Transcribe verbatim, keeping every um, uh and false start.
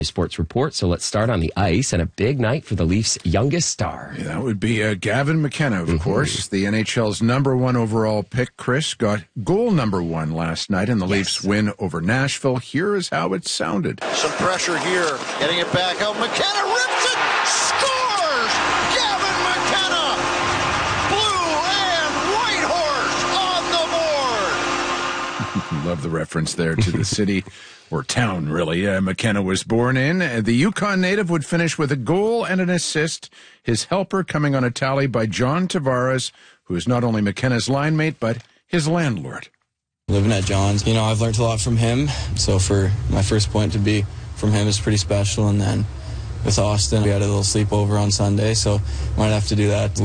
Sports report. So let's start on the ice and a big night for the Leafs' youngest star. Yeah, that would be uh, Gavin McKenna, of mm-hmm. course. The N H L's number one overall pick, Chris, got goal number one last night in the yes. Leafs' win over Nashville. Here is how it sounded. Some pressure here, getting it back out. McKenna rips it, scores! Gavin McKenna, blue and white horse on the board. Love the reference there to the city. Or town, really, uh, McKenna was born in. Uh, the Yukon native would finish with a goal and an assist, his helper coming on a tally by John Tavares, who is not only McKenna's line mate, but his landlord. Living at John's, you know, I've learned a lot from him, so for my first point to be from him is pretty special, and then with Austin, we had a little sleepover on Sunday, so might have to do that